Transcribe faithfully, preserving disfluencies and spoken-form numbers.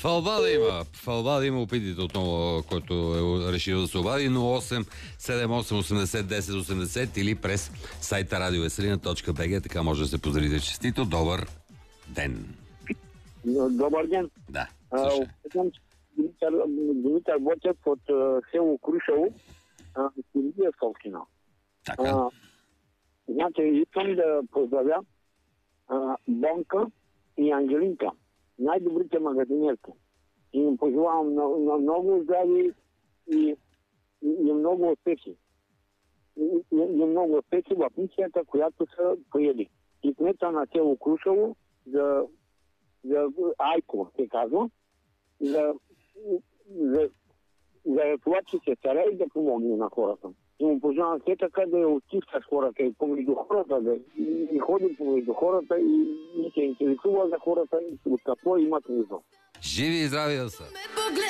Фалба да има. Фалба да има. Опитите отново, който е решил да се обади. нула осем седем осем осемдесет десет осемдесет или през сайта радиовеселина точка би джи. Така може да се поздравите честито. Добър ден. Добър ден. Да. Димитър, Димитър Ботев от село Крушево, Силия Солкина. Така. Значи, искам да поздравя а, Бонка и Ангелинка, най-добрите магазинерки. И им пожелавам много, много здрави и, и, и много успехи. И, и, и много успехи в мисията, която са приели. И кмета на село Крушево, за, за Айко, се казва, за, за, за това, че се старае да помогне на хората. И му пожелавам все така да я отчиска с хората и помежду хората, да и, и ходи помежду хората и, и се интересува за хората и от какво имат нужда. Живи и здрави да са!